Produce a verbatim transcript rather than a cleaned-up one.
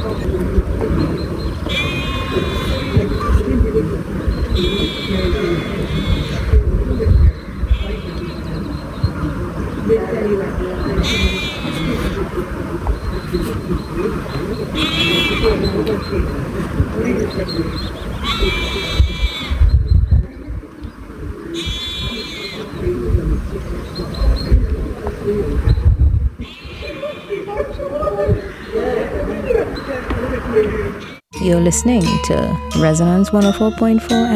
You're listening to Resonance one oh four point four